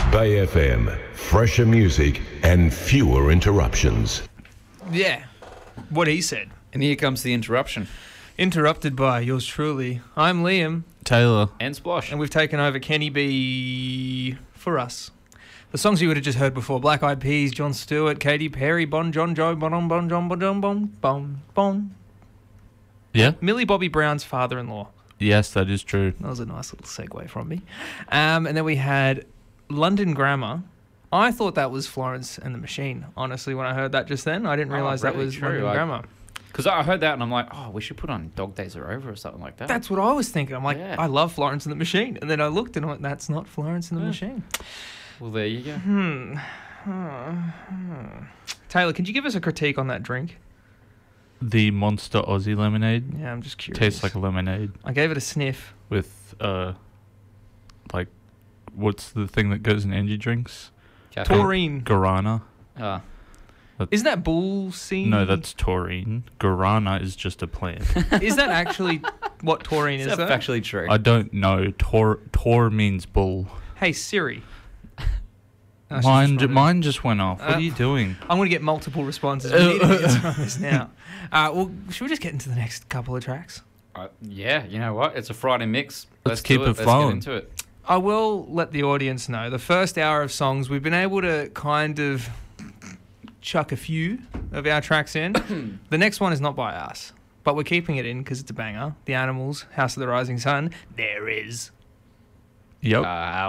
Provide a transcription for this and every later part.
Bay FM, fresher music and fewer interruptions. Yeah, what he said. And here comes the interruption. Interrupted by yours truly. I'm Liam. Taylor. And Splosh. And we've taken over Kenny B for us. The songs you would have just heard before: Black Eyed Peas, Jon Stewart, Katy Perry, Bon Jon Joe, Bon. Yeah? Millie Bobby Brown's father-in-law. Yes, that is true. That was a nice little segue from me. And then we had London Grammar. I thought that was Florence and the Machine, honestly, when I heard that just then. I didn't realise that really? was True. London Grammar. Because I heard that and I'm like, oh, we should put on Dog Days Are Over or something like that. That's what I was thinking. I'm like, Yeah. I love Florence and the Machine. And then I looked and I went, that's not Florence and the Machine. Well, there you go. Taylor, could you give us a critique on that drink? The Monster Aussie lemonade Yeah, I'm just curious. tastes like a lemonade I gave it a sniff. with, like, what's the thing that goes in energy drinks? Caffeine. Taurine. Guarana. Ah. Isn't that bull seed? No, that's taurine. Guarana is just a plant. Is that actually what taurine Is is, that though? factually true? I don't know. Tor means bull. Hey, Siri. Oh, she's responded. Mine just went off. What are you doing? I'm going to get multiple responses. We need to answer on this now. Well, should we just get into the next couple of tracks? Yeah, you know what? It's a Friday mix. Let's do keep it flowing. Let's get into it. I will let the audience know the first hour of songs, we've been able to kind of chuck a few of our tracks in. The next one is not by us, but we're keeping it in because it's a banger. The Animals, House of the Rising Sun. There is. Yep.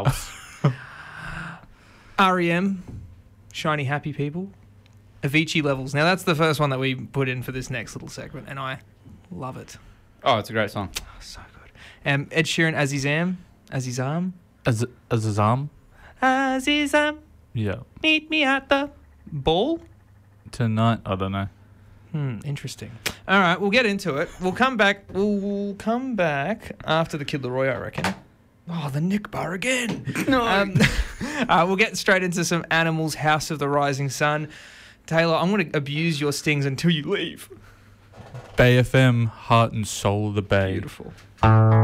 REM, Shiny Happy People. Avicii Levels. Now, that's the first one that we put in for this next little segment, and I love it. Oh, it's a great song. Oh, so good. Ed Sheeran, Azizam. Azizam. Azam? Azizam. Yeah. Meet me at the ball. Tonight, I don't know. Interesting. All right, we'll get into it. We'll come back. We'll come back after the Kid Laroi, I reckon. Oh, the Nick bar again. No. We'll get straight into some Animals, House of the Rising Sun. Taylor, I'm going to abuse your stings until you leave. Bay FM, heart and soul of the Bay. Beautiful.